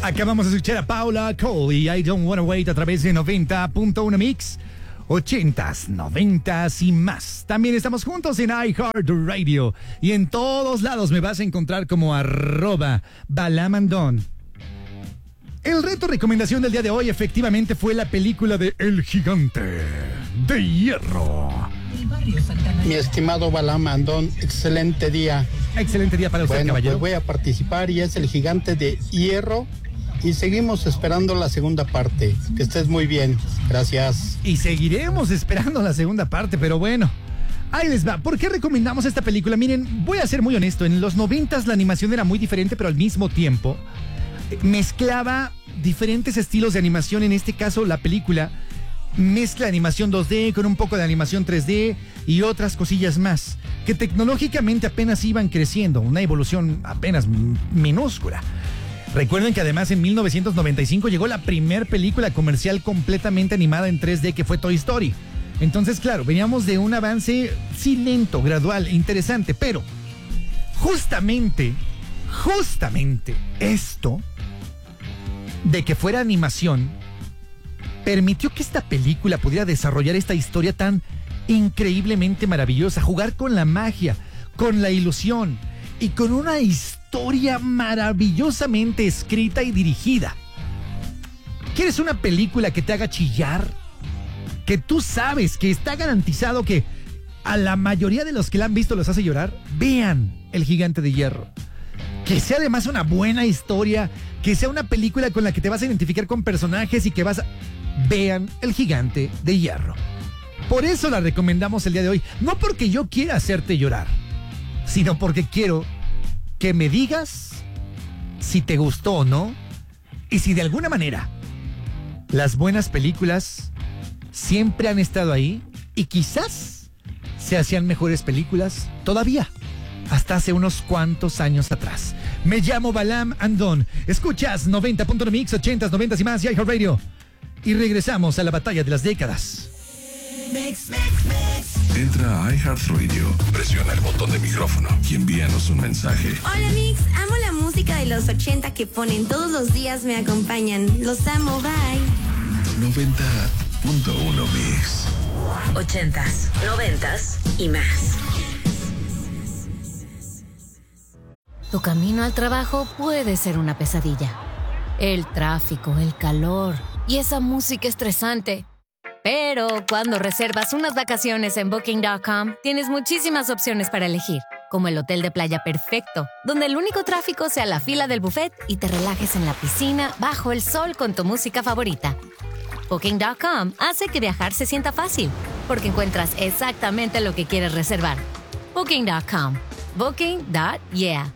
Acabamos de escuchar a Paula Cole y I Don't Wanna Wait a través de 90.1 Mix, 80s, 90s y más. También estamos juntos en iHeartRadio y en todos lados me vas a encontrar como @balamandon. El reto recomendación del día de hoy efectivamente fue la película de El Gigante de Hierro. Mi estimado Balamandón, excelente día. Excelente día para usted, bueno, caballero. Pues voy a participar y es El Gigante de Hierro y seguimos esperando la segunda parte. Que estés muy bien. Gracias. Y seguiremos esperando la segunda parte, pero bueno. Ahí les va. ¿Por qué recomendamos esta película? Miren, voy a ser muy honesto. En los 90s la animación era muy diferente, pero al mismo tiempo mezclaba diferentes estilos de animación. En este caso, la película mezcla animación 2D con un poco de animación 3D y otras cosillas más, que tecnológicamente apenas iban creciendo, una evolución apenas minúscula. Recuerden que además en 1995 llegó la primer película comercial completamente animada en 3D, que fue Toy Story. Entonces, claro, veníamos de un avance, sí, lento, gradual, interesante, pero justamente esto de que fuera animación permitió que esta película pudiera desarrollar esta historia tan increíblemente maravillosa, jugar con la magia, con la ilusión y con una historia maravillosamente escrita y dirigida. ¿Quieres una película que te haga chillar? Que tú sabes que está garantizado que a la mayoría de los que la han visto los hace llorar. Vean El Gigante de Hierro. Que sea además una buena historia, que sea una película con la que te vas a identificar con personajes y que vas a... Vean El Gigante de Hierro. Por eso la recomendamos el día de hoy. No porque yo quiera hacerte llorar, sino porque quiero que me digas si te gustó o no, y si de alguna manera las buenas películas siempre han estado ahí y quizás se hacían mejores películas todavía, hasta hace unos cuantos años atrás. Me llamo Balam Andón. Escuchas 90.1 Mix, 80s, 90s y más y iHeartRadio. Y regresamos a la batalla de las décadas. Entra a iHeartRadio, presiona el botón de micrófono y envíanos un mensaje. Hola Mix, amo la música de los 80 que ponen todos los días, me acompañan. Los amo, bye. 90.1 Mix. 80s, 90s y más. Tu camino al trabajo puede ser una pesadilla. El tráfico, el calor y esa música estresante. Pero cuando reservas unas vacaciones en Booking.com, tienes muchísimas opciones para elegir, como el hotel de playa perfecto, donde el único tráfico sea la fila del buffet y te relajes en la piscina bajo el sol con tu música favorita. Booking.com hace que viajar se sienta fácil, porque encuentras exactamente lo que quieres reservar. Booking.com. Booking.yeah.